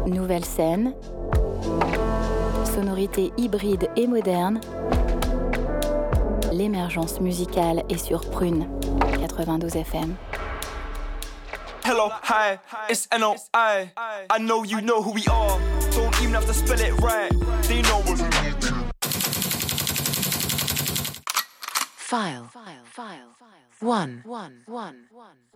Nouvelle scène, sonorités hybrides et modernes, l'émergence musicale est sur Prune 92 FM. Hello, hi, it's N.O.I. I know you know who we are. Don't even have to spell it right. They know what File. 1.